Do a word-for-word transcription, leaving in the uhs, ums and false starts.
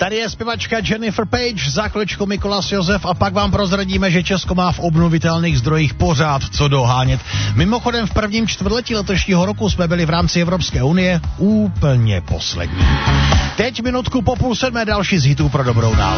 Tady je zpěvačka Jennifer Page, za chviličku Mikolas Josef a pak vám prozradíme, že Česko má v obnovitelných zdrojích pořád co dohánět. Mimochodem v prvním čtvrtletí letošního roku jsme byli v rámci Evropské unie úplně poslední. Teď minutku po půl sedmé další z hitů pro dobrou náladu.